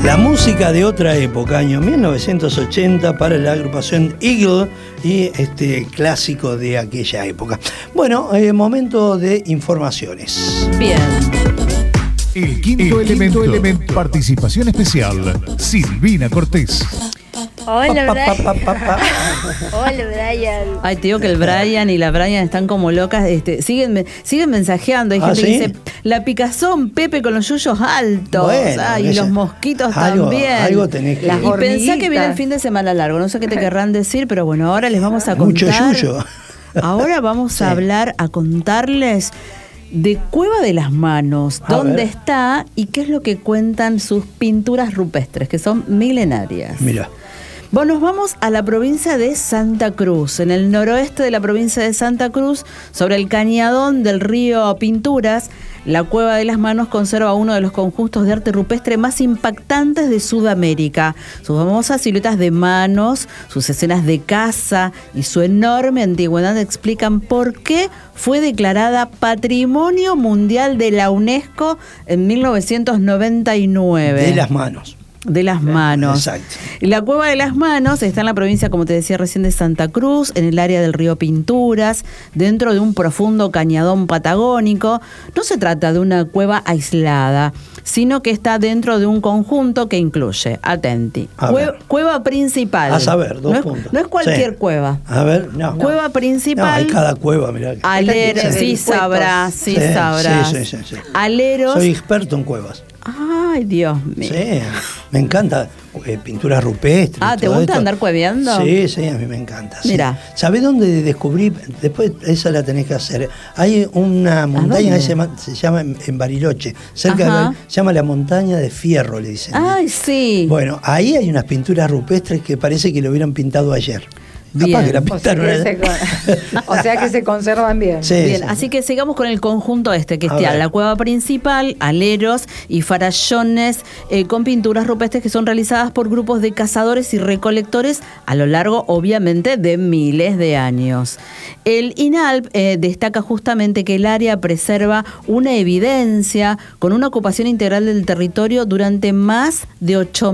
La música de otra época, año 1980, para la agrupación Eagle y este clásico de aquella época. Bueno, momento de informaciones. Bien. El quinto elemento. Participación especial, Silvina Cortés. Hola, Brian. Hola, Brian. Ay, te digo que el Brian y la Brian están como locas. Siguen mensajeando. Hay gente que dice, la picazón, Pepe con los yuyos altos. Bueno, y los mosquitos también. Algo tenés que... Y pensá que viene el fin de semana largo. No sé qué te querrán decir, pero bueno, ahora les vamos a contar. Mucho yuyo. Ahora vamos a hablar, a contarles de Cueva de las Manos, dónde está y qué es lo que cuentan sus pinturas rupestres, que son milenarias. Mira. Bueno, nos vamos a la provincia de Santa Cruz, en el noroeste de la provincia de Santa Cruz, sobre el cañadón del río Pinturas. La Cueva de las Manos conserva uno de los conjuntos de arte rupestre más impactantes de Sudamérica. Sus famosas siluetas de manos, sus escenas de caza y su enorme antigüedad explican por qué fue declarada Patrimonio Mundial de la UNESCO en 1999. De las manos. De las manos. Exacto. La Cueva de las Manos está en la provincia, como te decía recién, de Santa Cruz, en el área del río Pinturas, dentro de un profundo cañadón patagónico. No se trata de una cueva aislada, sino que está dentro de un conjunto que incluye, atenti, cueva principal. A saber, dos puntos. No es cualquier cueva. A ver, no. Cueva principal. No, hay cada cueva, mirá. Aleros, sí sabrás. Sí. Aleros. Soy experto en cuevas. Ay, Dios mío. Sí, me encanta pinturas rupestres. ¿Te gusta andar cueveando? Sí, a mí me encanta. Mira. Sí. ¿Sabés dónde descubrí? Después esa la tenés que hacer. Hay una montaña que se llama en Bariloche, cerca de Bariloche, se llama la Montaña de Fierro, le dicen. Ay, sí. Bueno, ahí hay unas pinturas rupestres que parece que lo hubieran pintado ayer. Bien. Que la pintaron. O sea que se conservan bien. Sí, bien, sí. Así que sigamos con el conjunto que está la cueva principal, aleros y farallones con pinturas rupestres que son realizadas por grupos de cazadores y recolectores a lo largo, obviamente, de miles de años. El INALP destaca justamente que el área preserva una evidencia con una ocupación integral del territorio durante más de 8